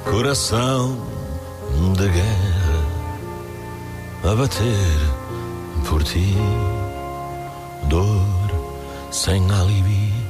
Coração de guerra a bater por ti, dor sem alibi.